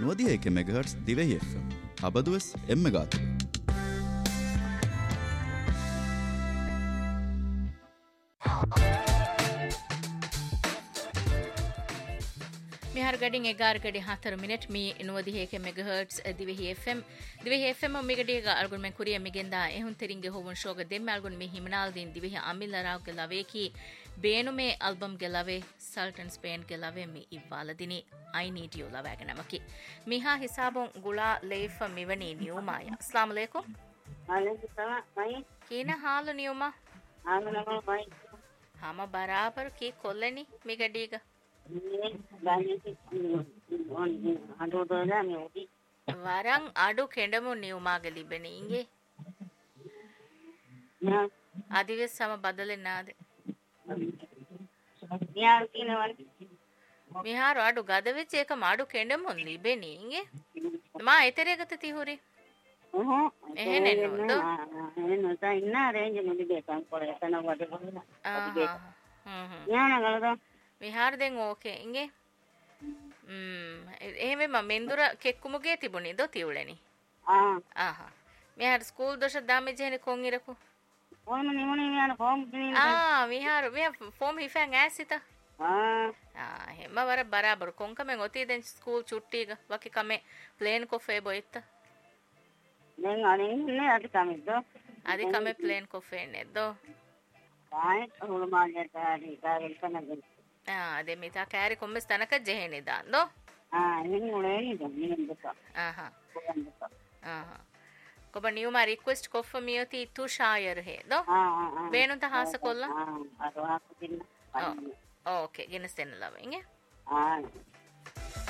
101 megahertz ದಿವೆಹಿ FM ಅಬದುವೆಸ್ ಎಮ್ಮೆಗಾತು මිහර ගඩින් 11 ගඩි 4 minute මී 91 මෙගාහර්ට්ස් Dhivehi FM මිගඩියක අල්ගොන් මෙන් කුරිය මිගෙන්දා එහුන් තෙරින්ගේ හොවුන් ෂෝග දෙම්ම අල්ගොන් මේ හිමනාල් දින් දිවෙහි අමිල් ලරාව්ගේ ලවේකි බේනුමේ ආල්බම් ගේ ලවේ සල්ටන් ස්පේන් ගේ ලවේ මී ඉවාලදිනි I need you ලවෑගේ නමකි මිහා හිසාබොන් ගුලා ලේෆ මිවනි නියුමාය අස්ලාම් අලයිකුම් वालेकुम सलाम भाई කීන हाल නියුමා आमना भाई හම බරාබර කී කොල්ලනි මිගඩියක ವರಂ ಅಡು ಕೆಂಡಮು ನೀವು ಮಾಗಲಿ ಬೆನಿ ಹಿಂಗೆ ಅದಿವೆ ಸಮ ಬದಲೆನಾದೆ මිහාර අඩු ගදවෙච්ච එක මාඩු කෙಂಡಮು ಲಿಬೆನಿ ಹಿಂಗೆ ಮಾ ಎತೆರೆಗತ ತಿಹುರಿ එහෙනේ නෝද එනත ඉන්න රේන්ජ් මුදි බේකන් පොරේ තන වඩ යානගලද විහාර දෙන් ඕකේ ඉංගේ එහෙම මම මෙන්දුර කෙක්කුමුගේ තිබුණේ දෝ තියුලෙනි ආහා මිහාර ස්කූල් දොෂ දාමෙ ජෙහෙන කොන් ඉරකු ඕම නිමුනේ මිහාර ෆෝම් දින මිහාර ෆෝම් හිෆන් ඇසිත එහෙම වර බරාබර කොන්කමෙන් ඔතී දැන් ස්කූල් චුට්ටිග වකි කමෙ ප්ලේන් කොෆේ බොයිත්ත දැන් අනින්නේ අදි කමෙ ප්ලේන් කොෆේ නෙද්දෝ ආයි හොල මාල්යට හරි කාගෙල් කනගෙන ಅದೇ ಮಿತಾ ಕ್ಯಾರಿ ಕೊಮ್ಮೆಸ್ ತನಕ ಜೆಹೆನಿದ ಅಂದೋ ಕೊಬ್ಬ ನೀವು ಮಾ ರಿಕ್ವೆಸ್ಟ್ ಕೊಫ ಮಿಯೋತಿ ತು ಶಾಯರ್ ಹೇ ದೋ ಬೇನುಂತ ಹಾಸ ಕೊಲ್ಲ ಓಕೆ ಗಿನಸ್ತೇನಲ್ಲ ಹಿಂಗೆ